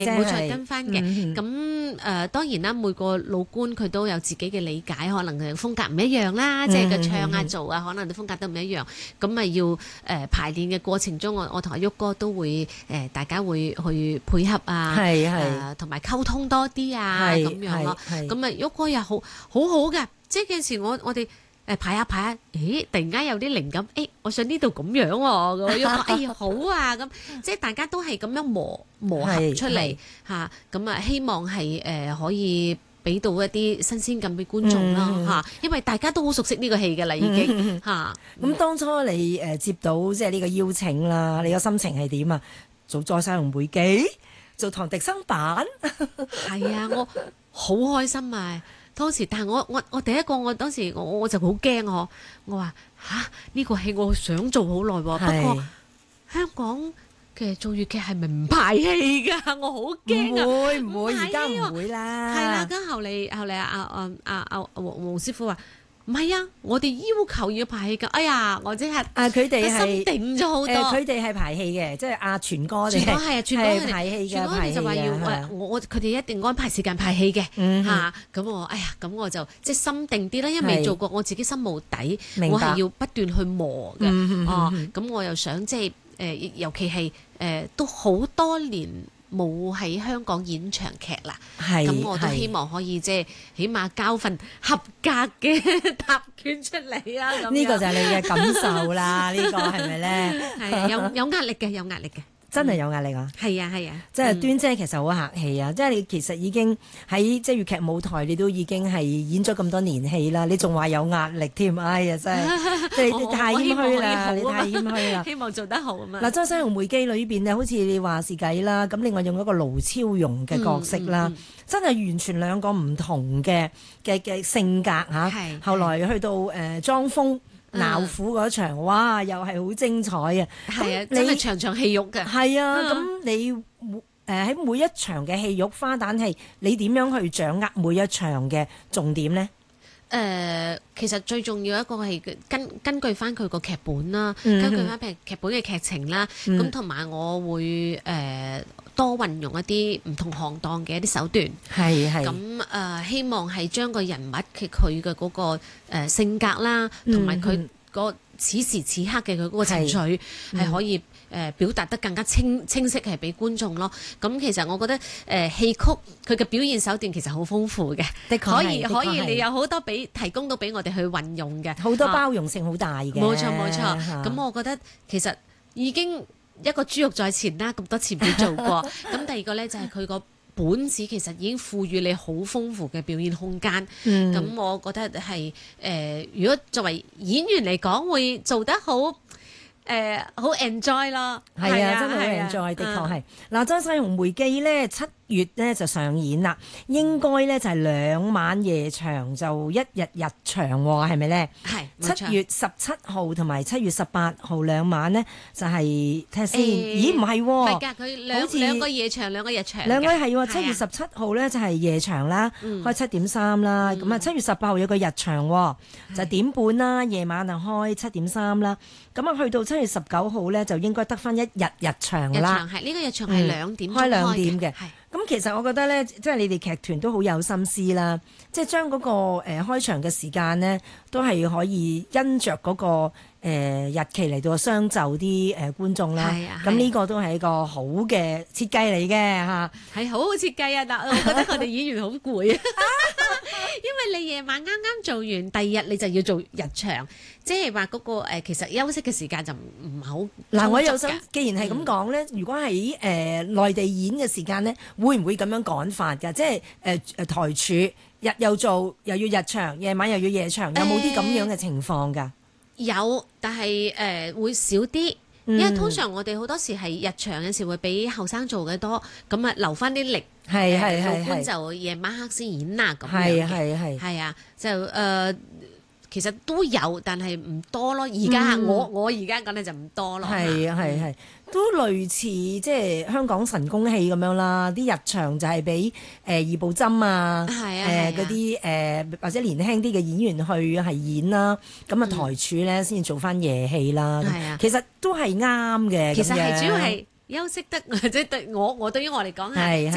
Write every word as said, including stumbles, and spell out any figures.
冇錯跟翻嘅。咁誒、呃、當然啦，每個老官佢都有自己嘅理解，可能嘅風格唔一樣啦，即係個唱啊做啊，可能啲風格都唔一樣。咁咪要誒、呃、排練嘅過程中，我我同阿旭哥都會誒、呃、大家會去配合啊， 係係同埋溝通多啲啊咁樣咯。咁啊旭哥又好好好嘅，即係有時我我哋。誒排下排下，咦！突然間有啲靈感，誒，我想呢度咁樣喎，咁樣，哎呀好啊，咁即係大家都係咁樣磨磨合出嚟嚇，咁啊希望係誒可以俾到一啲新鮮感俾觀眾啦嚇，因為大家都好熟悉呢個戲㗎啦已經嚇。咁當初你誒接到即係呢個邀請啦，你個心情係點啊？做《再世紅梅記》，做唐迪生版， 係啊，我好開心啊！當時，但係我我我第一個我當時我我就好驚我，我話吓呢個戲我想做好耐喎，不過香港嘅做粵劇係咪唔排戲㗎？我好驚啊！ 唔會唔會，而家唔會啦。 係啦，咁後嚟後嚟阿阿阿阿阿黃黃師傅話。唔係啊！我哋要求要排戲㗎。哎呀，我即係啊！佢哋係心定咗好多。 佢哋係排戲嘅，即係阿全哥哋。 全哥係啊，全哥係排戲嘅。 全哥佢就話要誒，我我佢哋一定安排時間排戲嘅嚇。咁我哎呀，咁我就即係心定啲啦，因為未做過，我自己心冇底，我係要不斷去磨嘅。哦，咁我又想即係誒，尤其係誒，都好多年冇喺香港演長劇啦，咁我都希望可以即係起碼交份合格嘅答卷出嚟啊！ 呢個就係你嘅感受啦，呢個係咪咧？ 係有有壓力嘅，有壓力嘅。 真係有壓力啊！ 係啊係啊， 即係端姐其實好客氣啊！即係你其實已經喺即係粵劇舞台，你都已經係演咗咁多年戲啦，你仲話有壓力添？哎呀真係，你你太謙虛啦！你太謙虛啦！ 希望做得好啊嘛！ 嗱，《再世紅梅記》裏邊咧，好似你話是計啦，咁另外用一個盧超容嘅角色啦，真係完全兩個唔同嘅嘅嘅性格嚇。後來去到誒莊豐鬧虎嗰場，哇！又係好精彩啊！ 係啊，真係場場戲肉嘅。 係啊，咁你誒喺每一場嘅戲肉花旦戲，你點樣去掌握每一場嘅重點咧？ 誒，其實最重要一個係根根據翻佢個劇本啦，根據翻劇劇本嘅劇情啦，咁同埋我會誒多運用一啲唔同行當嘅一啲手段， 係係咁誒希望係將個人物嘅佢嘅嗰個誒性格啦，同埋佢個此時此刻嘅佢嗰個情緒係可以誒表達得更加清清晰，係俾觀眾咯。咁其實我覺得誒戲曲佢嘅表現手段其實好豐富嘅，可以可以你有好多俾提供到俾我哋去運用嘅， 好多包容性好大嘅。 冇錯冇錯。咁我覺得其實已經一個珠玉在前啦，咁多前輩做過。咁第二個咧就係佢個本子其實已經賦予你好豐富嘅表演空間。咁、嗯、我覺得係誒、呃，如果作為演員嚟講，會做得好誒，好、呃、enjoy 咯。 係啊，真係好 enjoy，的確係。嗱，《再世紅梅記》咧七月咧就上演啦，應該咧就係兩晚夜場就一日日場喎，係咪咧？係七月十七號同埋七月十八號兩晚咧就係睇下先，咦唔係喎？唔係㗎，佢兩兩個夜場兩個日場。兩個係喎，七月十七號咧就係夜場啦，開七點三啦，咁啊七月十八號有個日場喎，就點半啦，夜晚啊開七點三啦，咁啊去到七月十九號咧就應該得返一日日場啦。日場係呢個日場係兩點開兩點嘅。咁其實我覺得咧，即係你哋劇團都好有心思啦，即係將嗰個誒開場嘅時間咧，都係可以因着嗰個誒日期嚟到相就啲誒觀眾啦。係啊，咁呢個都係一個好嘅設計嚟嘅嚇，係好好設計啊！但我覺得我哋演員好攰啊，因為你夜晚啱啱做完，第二日你就要做日場，即係話嗰個誒其實休息嘅時間就唔唔係好嗱。我又想，既然係咁講咧，如果喺誒內地演嘅時間咧，會唔會咁樣趕法㗎？即係誒誒台柱日又做又要日場，夜晚又要夜場，有冇啲咁樣嘅情況㗎？有，但係誒、呃、會少啲，因為通常我哋好多時係日場嘅時會比後生做嘅多，咁啊留翻啲力，係係係，老倌就夜晚黑先演啦咁樣嘅，係係係啊，就誒。呃其實都有，但係唔多咯。而家、嗯、我我而家講咧就唔多咯。係啊係係，都類似即係香港神功戲咁樣啦。啲日場就係俾誒二部針啊，誒嗰啲誒或者年輕啲嘅演員去係演啦。咁啊台柱咧先至做翻夜戲啦。係啊，其實都係啱嘅。其實係主要係休息得，或者對我我對於我嚟講係。